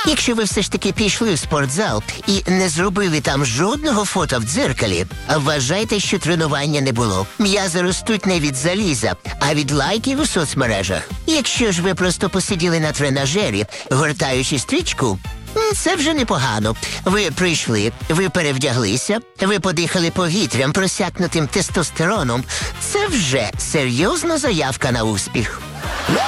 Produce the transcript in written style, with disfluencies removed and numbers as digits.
Якщо ви все ж таки пішли в спортзал і не зробили там жодного фото в дзеркалі, вважайте, що тренування не було. М'язи ростуть не від заліза, а від лайків у соцмережах. Якщо ж ви просто посиділи на тренажері, гортаючи стрічку, це вже непогано. Ви прийшли, ви перевдяглися, ви подихали повітрям, просякнутим тестостероном. Це вже серйозна заявка на успіх.